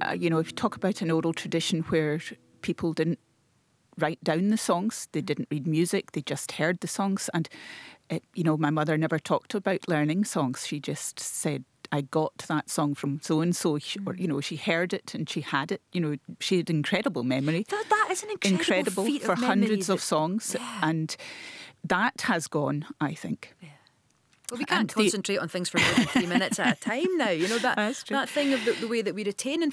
if you talk about an oral tradition where people didn't write down the songs, they didn't read music, they just heard the songs. And, my mother never talked about learning songs. She just said, I got that song from so-and-so, or, she heard it and she had it. She had incredible memory. That is an incredible feat for of memory hundreds of songs. Yeah. And that has gone, I think. Yeah. Well, we can't concentrate on things for more than 3 minutes at a time now. That's true. That thing of the way that we retain